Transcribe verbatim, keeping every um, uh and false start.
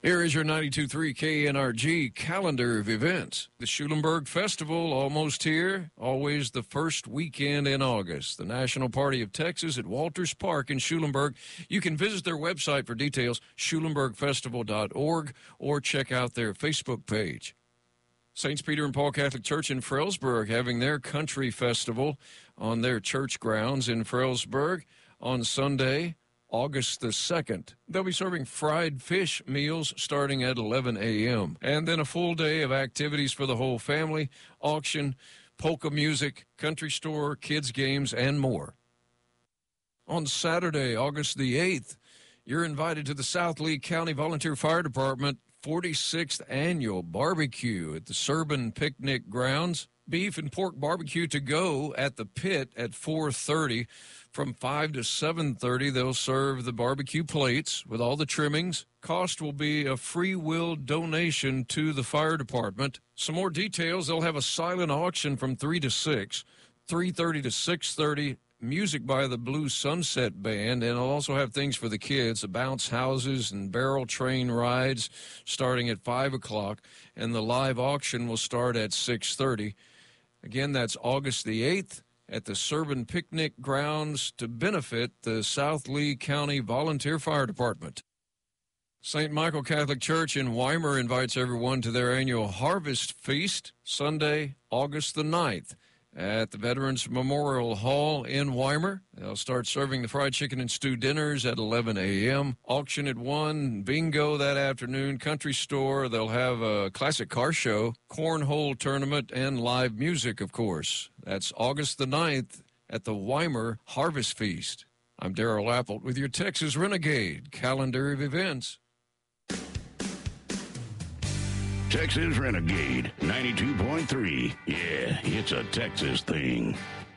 Here is your ninety-two point three K N R G calendar of events. The Schulenburg Festival, almost here, always the first weekend in August. The National Party of Texas at Walters Park in Schulenburg. You can visit their website for details, schulenburg festival dot org, or check out their Facebook page. Saints Peter and Paul Catholic Church in Frelsburg having their country festival on their church grounds in Frelsburg on Sunday, August the second. They'll be serving fried fish meals starting at eleven a.m. And then a full day of activities for the whole family, auction, polka music, country store, kids games, and more. On Saturday, August the eighth, you're invited to the South Lee County Volunteer Fire Department forty-sixth Annual Barbecue at the Serban Picnic Grounds. Beef and pork barbecue to go at the pit at four thirty. From five to seven thirty, they'll serve the barbecue plates with all the trimmings. Cost will be a free will donation to the fire department. Some more details, they'll have a silent auction from three to six, three thirty to six thirty, music by the Blue Sunset Band, and they'll also have things for the kids, the bounce houses and barrel train rides starting at five o'clock, and the live auction will start at six thirty. Again, that's August the eighth. At the Serban Picnic Grounds to benefit the South Lee County Volunteer Fire Department. Saint Michael Catholic Church in Weimar invites everyone to their annual Harvest Feast, Sunday, August the ninth, at the Veterans Memorial Hall in Weimar. They'll start serving the fried chicken and stew dinners at eleven a.m., auction at one, bingo that afternoon, country store. They'll have a classic car show, cornhole tournament, and live music, of course. That's August the ninth at the Weimar Harvest Feast. I'm Darrell Appelt with your Texas Renegade calendar of events. Texas Renegade ninety-two point three. Yeah, it's a Texas thing.